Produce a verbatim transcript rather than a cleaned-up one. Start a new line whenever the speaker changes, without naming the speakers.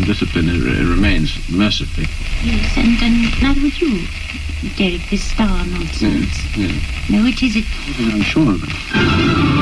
discipline it, it remains, mercifully.
Yes, and, and neither would you, Derek, this star nonsense.
Yeah, yeah.
No, it is it.
I'm sure of it.